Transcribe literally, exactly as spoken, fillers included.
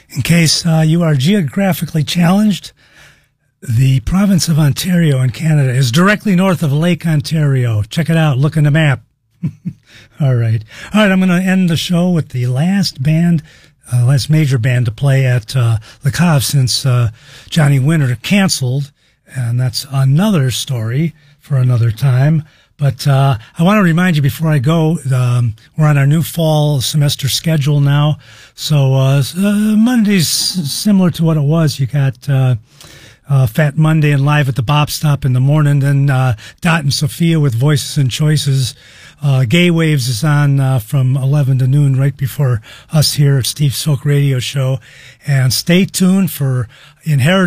In case uh, you are geographically challenged, the province of Ontario in Canada is directly north of Lake Ontario. Check it out. Look in the map. All right. All right, I'm going to end the show with the last band, uh, last major band to play at uh, Le Cave since uh, Johnny Winter canceled, and that's another story for another time. But uh, I want to remind you before I go, um, we're on our new fall semester schedule now. So uh, uh, Monday's similar to what it was. You got uh, uh, Fat Monday and Live at the Bop Stop in the morning. Then uh, Dot and Sophia with Voices and Choices. Uh, Gay Waves is on uh, from eleven to noon right before us here at Steve Silk Radio Show. And stay tuned for Inheritance